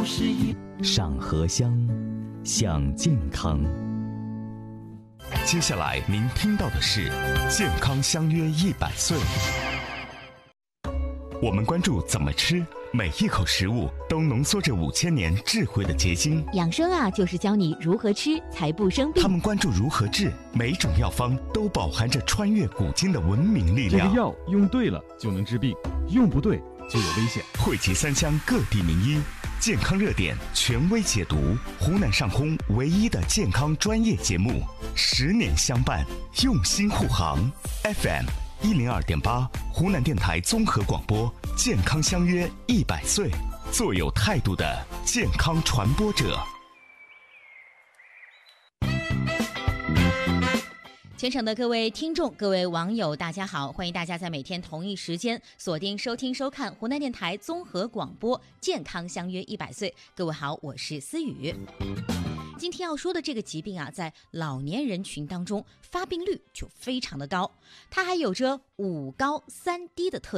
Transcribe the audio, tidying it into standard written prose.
上荷香，享健康。 接下来您听到的是健康相约100岁。我们关注怎么吃，每一口食物都浓缩着5000年智慧的结晶。 养生啊，就是教你如何吃才不生病。 他们关注如何治，每种药方都饱含着穿越古今的文明力量。 这个药用对了就能治病，用不对就有危险。 汇集3乡各地名医，健康热点权威解读，湖南上空唯一的健康专业节目，10年相伴，用心护航。FM102.8，湖南电台综合广播，健康相约100岁，做有态度的健康传播者。 全省的各位听众、各位网友，大家好！欢迎大家在每天同一时间锁定收听、收看湖南电台综合广播《健康相约100岁》。各位好，我是思雨。今天要说的这个疾病啊，在老年人群当中发病率就非常的高，它还有着5高3低的特